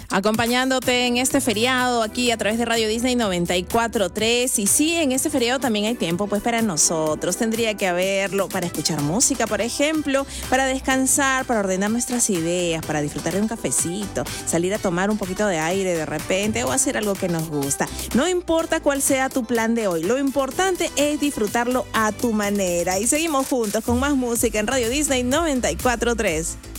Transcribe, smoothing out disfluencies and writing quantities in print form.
Acompañándote en este feriado aquí a través de Radio Disney 94.3. Y sí, en este feriado también hay tiempo pues para nosotros. Tendría que haberlo para escuchar música, por ejemplo, para descansar, para ordenar nuestras ideas, para disfrutar de un cafecito, salir a tomar un poquito de aire de repente o hacer algo que nos gusta. No importa cuál sea tu plan de hoy, lo importante es disfrutarlo a tu manera. Y seguimos juntos con más música en Radio Disney 94.3.